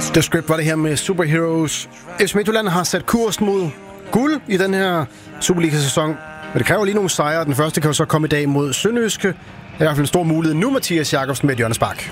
The Script var det her med Superheroes. FC Midtjylland har sat kursen mod guld i den her Superliga-sæson. Men det kræver lige nogle sejre. Den første kan jo så komme i dag mod Sønderjyske. Det er i hvert fald en stor mulighed nu, Mathias Jakobsen, med et hjørnespark.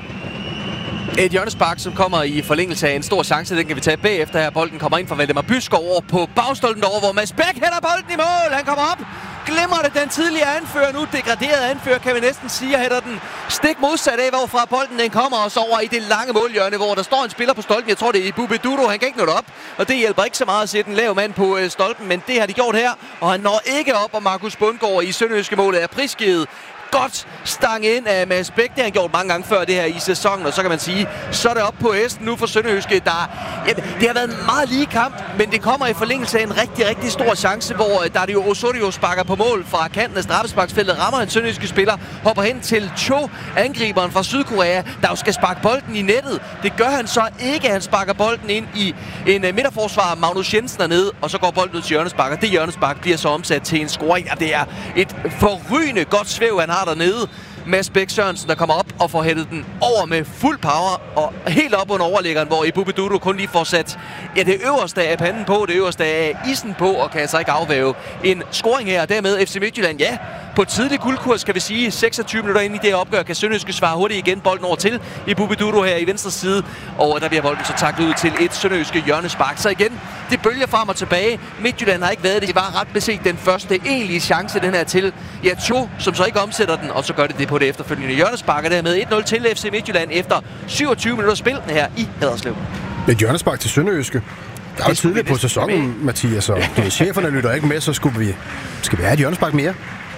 Et hjørnespark, som kommer i forlængelse af en stor chance. Den kan vi tage bagefter her. Bolden kommer ind fra Valdemar Byskov over på bagstolpen derovre, hvor Mads Bæk hætter bolden i mål. Han kommer op. Glemmer det den tidligere anfører, nu degraderede anfører, kan vi næsten sige, og hætter den stik modsat af, hvorfra bolden den kommer også over i det lange målhjørne, hvor der står en spiller på stolpen. Jeg tror, det er Bube Dudo. Han kan ikke nå det op, og det hjælper ikke så meget at sætte en lav mand på stolpen, men det har de gjort her, og han når ikke op, og Markus Bundgaard i Sønderjyske målet er prisgivet. Godt stang ind af Mads Bæk. Det har han gjort mange gange før det her i sæsonen, og så kan man sige, så er det op på hesten nu for Sønderjyske. Det har været en meget lige kamp, men det kommer i forlængelse af en rigtig, rigtig stor chance, hvor Dario Osorio sparker på mål fra kanten af straffesparksfeltet, rammer en sønderjyske spiller, hopper hen til Cho, angriberen fra Sydkorea, der jo skal sparke bolden i nettet. Det gør han så ikke. Han sparker bolden ind i en midterforsvar, Magnus Jensen dernede, og så går bolden ud til hjørnespark, og det hjørnespark bliver så omsat til en scoring. Ja, det er et forrygende godt svæv, han har dernede. Mads Bæk Sørensen, der kommer op og får hættet den over med fuld power og helt op under overliggeren, hvor Ebube Dudu kun lige får sat det øverste af panden på, det øverste af isen på, og kan altså ikke afvæve en scoring her. Dermed FC Midtjylland, på tidlig guldkurs, kan vi sige. 26 minutter inde i det opgør, kan Sønderjyske svare hurtigt igen. Bolden over til Ebube Dudu her i venstre side, og der bliver bolden så taklet ud til et Sønderjyske hjørnespark. Så igen, det bølger frem og tilbage. Midtjylland har ikke været det. Det var ret beset den første egentlige chance, den her til Cho, som så ikke omsætter den, og så gør det på det efterfølgende hjørnespark, og dermed 1-0 til FC Midtjylland efter 27 minutter spil her i Haderslev. Et hjørnespark til Sønderjyske. Der er jo tidligt på sæsonen, Mathias, og cheferne lytter ikke med, så skal vi have et hjørnespark mere.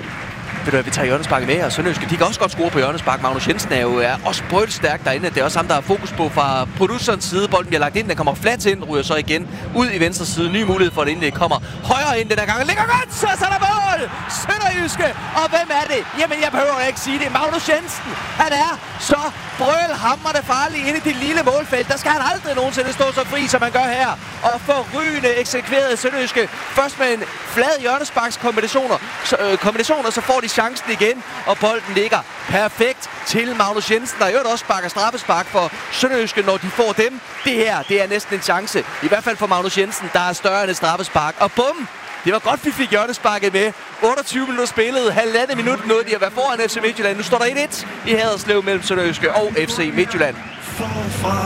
Ved du, at vi tager hjørnesparket med, og Sønderjyske, de kan også godt score på hjørnespark. Magnus Jensen er også brølstærk derinde. Det er også ham, der har fokus på fra producerens side. Bolden bliver lagt ind, den kommer flat ind, ryger så igen ud i venstre side. Ny mulighed for, at indlæg kommer højre ind den her gang. Ligger godt, så er der mål! Sønderjyske! Og hvem er det? Jamen, jeg behøver ikke sige det. Magnus Jensen, han er så brølhamrende farlig inde i det lille målfelt. Der skal han aldrig nogensinde stå så fri, som han gør her. Og forrygende eksekveret Sønderjyske. Først med en flad hjørnesparkskombinationer, så får de chancen igen, og bolden ligger perfekt til Magnus Jensen, der i øvrigt også sparker straffespark for Sønderjyske, når de får dem. Det her, det er næsten en chance. I hvert fald for Magnus Jensen, der er større end et straffespark. Og bum! Det var godt, vi fik hjørnesparket med. 28 minutter spillet, halvandet minut nåede de at være foran FC Midtjylland. Nu står der 1-1 i Haderslev mellem Sønderjyske og FC Midtjylland.